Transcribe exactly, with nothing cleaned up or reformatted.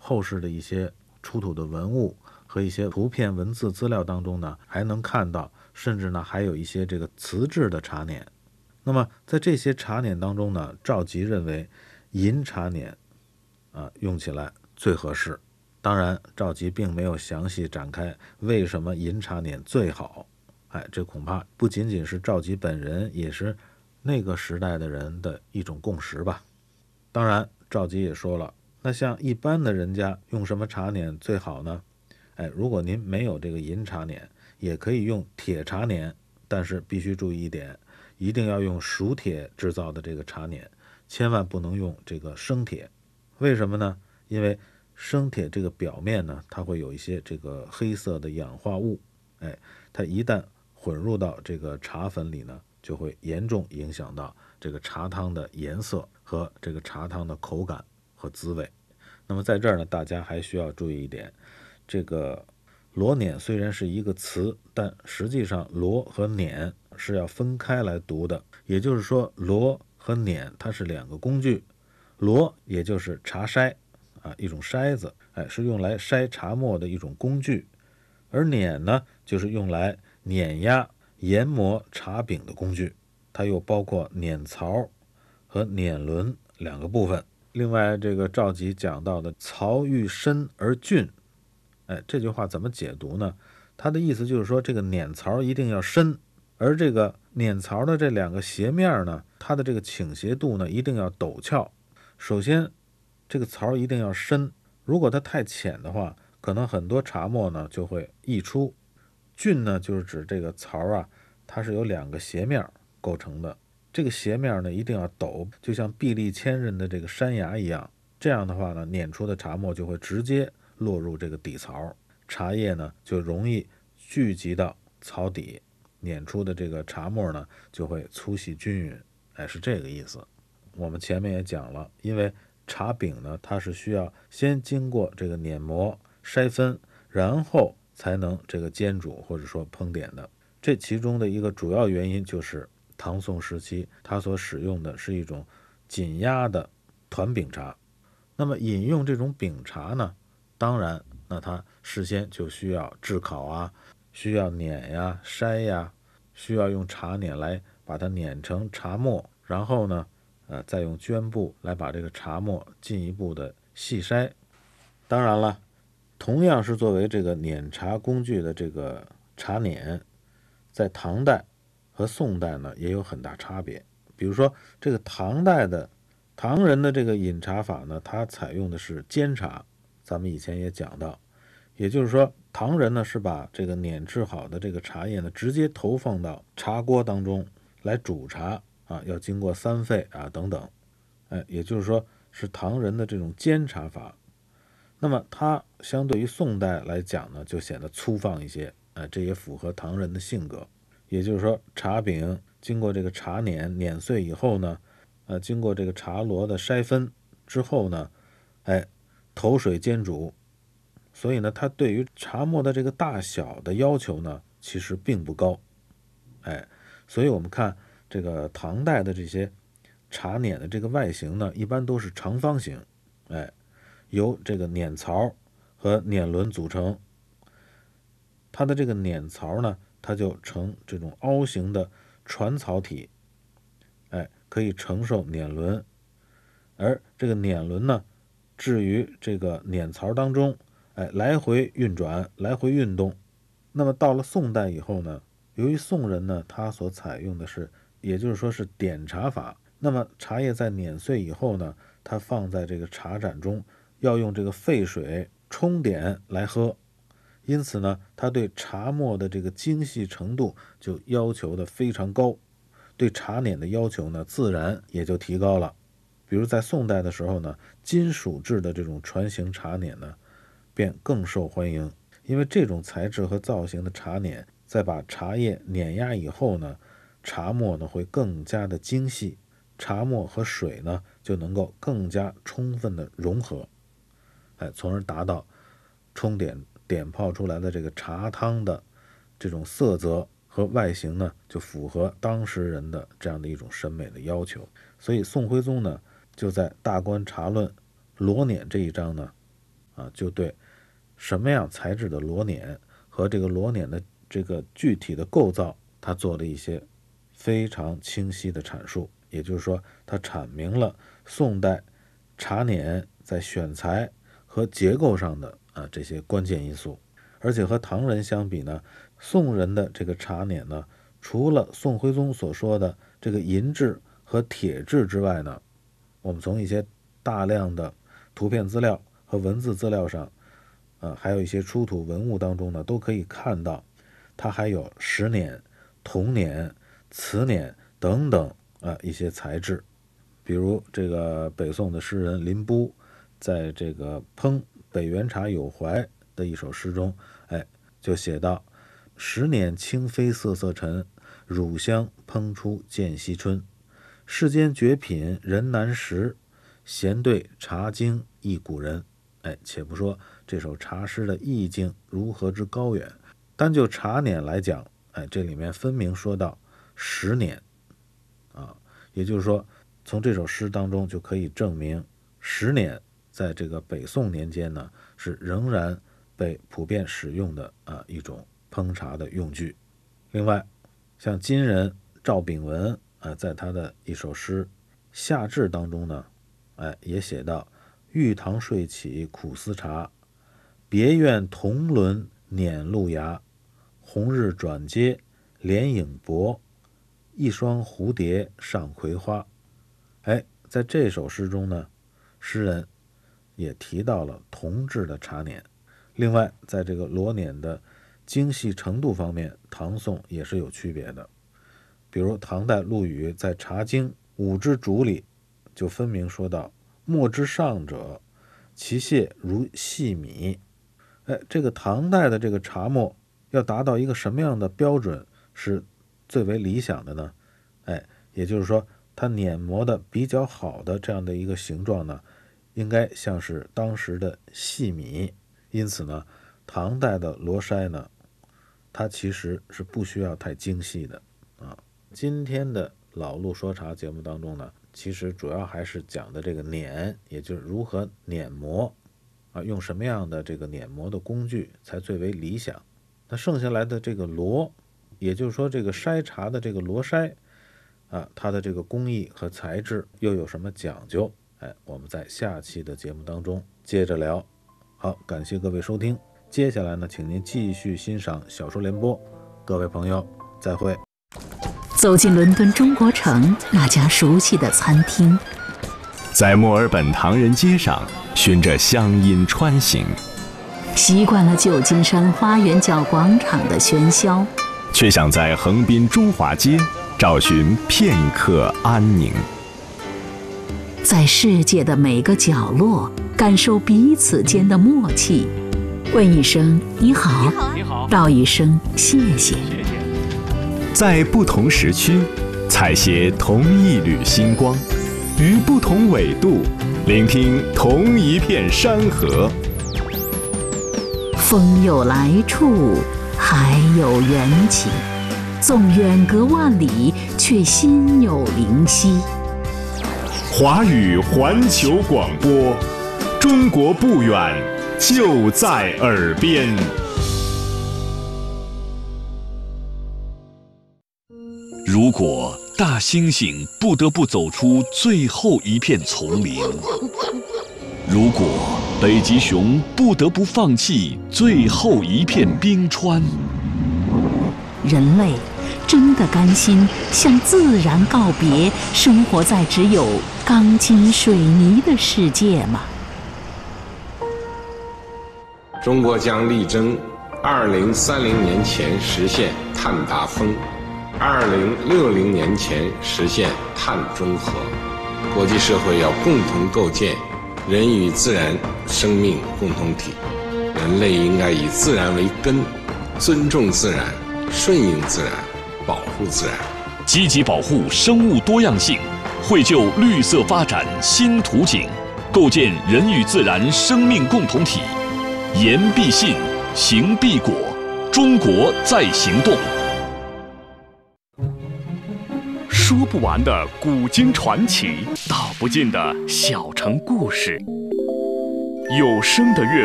后世的一些出土的文物和一些图片文字资料当中呢，还能看到，甚至呢还有一些这个瓷制的茶碾。那么在这些茶碾当中呢，赵佶认为银茶碾啊用起来最合适。当然，赵佶并没有详细展开为什么银茶碾最好。哎，这恐怕不仅仅是赵佶本人，也是那个时代的人的一种共识吧。当然，赵佶也说了，那像一般的人家用什么茶碾最好呢？哎，如果您没有这个银茶碾，也可以用铁茶碾，但是必须注意一点，一定要用熟铁制造的这个茶碾，千万不能用这个生铁。为什么呢？因为生铁这个表面呢，它会有一些这个黑色的氧化物，哎，它一旦混入到这个茶粉里呢，就会严重影响到这个茶汤的颜色和这个茶汤的口感和滋味。那么在这儿呢，大家还需要注意一点，这个螺碾虽然是一个词，但实际上螺和碾是要分开来读的。也就是说，螺和碾它是两个工具，螺也就是茶筛啊，一种筛子，哎，是用来筛茶末的一种工具，而碾呢，就是用来碾压研磨茶饼的工具，它又包括碾槽和碾轮两个部分。另外，这个赵佶讲到的槽欲深而峻，哎，这句话怎么解读呢？它的意思就是说，这个碾槽一定要深，而这个碾槽的这两个斜面呢，它的这个倾斜度呢一定要陡峭。首先，这个槽一定要深，如果它太浅的话，可能很多茶末呢就会溢出。峻呢，就是指这个槽啊，它是由两个斜面构成的。这个斜面呢一定要陡，就像壁立千仞的这个山崖一样。这样的话呢，碾出的茶末就会直接落入这个底槽，茶叶呢就容易聚集到槽底，碾出的这个茶末呢就会粗细均匀。哎，是这个意思。我们前面也讲了，因为茶饼呢，它是需要先经过这个碾磨、筛分，然后才能这个煎煮或者说烹点的。这其中的一个主要原因就是唐宋时期它所使用的是一种紧压的团饼茶。那么饮用这种饼茶呢，当然那它事先就需要炙烤啊，需要碾呀、筛呀，需要用茶碾来把它碾成茶末，然后呢呃，再用绢布来把这个茶末进一步的细筛。当然了，同样是作为这个碾茶工具的这个茶碾，在唐代和宋代呢也有很大差别。比如说这个唐代的唐人的这个饮茶法呢，它采用的是煎茶，咱们以前也讲到，也就是说唐人呢是把这个碾制好的这个茶叶呢直接投放到茶锅当中来煮茶啊，要经过三沸啊等等，哎，也就是说是唐人的这种煎茶法。那么它相对于宋代来讲呢，就显得粗放一些，哎，这也符合唐人的性格。也就是说，茶饼经过这个茶碾碾碎以后呢，呃，经过这个茶螺的筛分之后呢，哎，投水煎煮。所以呢，它对于茶末的这个大小的要求呢，其实并不高。哎，所以我们看这个唐代的这些茶碾的这个外形呢，一般都是长方形，哎，由这个碾槽和碾轮组成。它的这个碾槽呢，它就呈这种凹形的传槽体，哎，可以承受碾轮。而这个碾轮呢，置于这个碾槽当中，哎，来回运转，来回运动。那么到了宋代以后呢，由于宋人呢，他所采用的是，也就是说是点茶法。那么茶叶在碾碎以后呢，它放在这个茶盏中，要用这个沸水冲点来喝。因此呢，它对茶末的这个精细程度就要求的非常高，对茶碾的要求呢，自然也就提高了。比如在宋代的时候呢，金属制的这种船形茶碾呢，便更受欢迎。因为这种材质和造型的茶碾，在把茶叶碾压以后呢，茶末呢会更加的精细，茶末和水呢就能够更加充分的融合，哎，从而达到冲点点泡出来的这个茶汤的这种色泽和外形呢，就符合当时人的这样的一种审美的要求。所以宋徽宗呢，就在《大观茶论·螺碾》这一章呢， 啊，就对什么样材质的螺碾和这个螺碾的这个具体的构造，它做了一些非常清晰的阐述。也就是说，它阐明了宋代茶碾在选材和结构上的啊这些关键因素。而且和唐人相比呢，宋人的这个茶碾呢，除了宋徽宗所说的这个银质和铁质之外呢，我们从一些大量的图片资料和文字资料上，呃，还有一些出土文物当中呢，都可以看到它还有石碾、铜碾、瓷碾等等啊一些材质。比如这个北宋的诗人林逋在这个烹北元茶有怀的一首诗中，哎，就写到：十碾轻飞瑟瑟尘，乳香烹出见西春。世间绝品人难识，闲对茶经忆古人。哎，且不说这首茶诗的意境如何之高远，单就茶碾来讲，哎，这里面分明说到十碾啊，也就是说，从这首诗当中就可以证明，十碾在这个北宋年间呢，是仍然被普遍使用的啊一种烹茶的用具。另外，像今人赵秉文啊，在他的一首诗《夏至》当中呢，哎，也写到：玉堂睡起苦思茶，别院铜轮碾露芽。红日转接莲影薄，一双蝴蝶上葵花。哎，在这首诗中呢，诗人也提到了铜制的茶碾。另外，在这个螺碾的精细程度方面，唐宋也是有区别的。比如唐代陆羽在《茶经·五之主》里就分明说到：墨之上者，其屑如细米。哎，这个唐代的这个茶末要达到一个什么样的标准是最为理想的呢？哎，也就是说，它碾磨的比较好的这样的一个形状呢，应该像是当时的细米。因此呢，唐代的螺筛呢，它其实是不需要太精细的啊。今天的老陆说茶节目当中呢，其实主要还是讲的这个碾，也就是如何碾磨啊，用什么样的这个碾磨的工具才最为理想。那剩下来的这个螺，也就是说这个筛茶的这个螺筛啊，它的这个工艺和材质又有什么讲究？哎，我们在下期的节目当中接着聊。好，感谢各位收听。接下来呢，请您继续欣赏小说联播。各位朋友，再会。 走进伦敦中国城那家熟悉的餐厅， 在墨尔本唐人街上循着乡音穿行， 习惯了旧金山花园角广场的喧嚣， 却想在横滨中华街找寻片刻安宁。 在世界的每个角落感受彼此间的默契，问一声你好， 你好， 道一声谢谢。 在不同时区采撷同一缕星光，于不同纬度聆听同一片山河。 风有来处，海有缘起，纵远隔万里，却心有灵犀。 华语环球广播，中国不远，就在耳边。 如果大猩猩不得不走出最后一片丛林，如果北极熊不得不放弃最后一片冰川， 人类真的甘心向自然告别，生活在只有钢筋水泥的世界吗？ 中国将力争二零三零年前实现碳达峰，二零六零年前实现碳中和。国际社会要共同构建人与自然生命共同体，人类应该以自然为根，尊重自然，顺应自然，保护自然， 积极保护生物多样性，绘就绿色发展新图景，构建人与自然生命共同体。言必信，行必果，中国在行动。说不完的古今传奇，道不尽的小城故事，有声的阅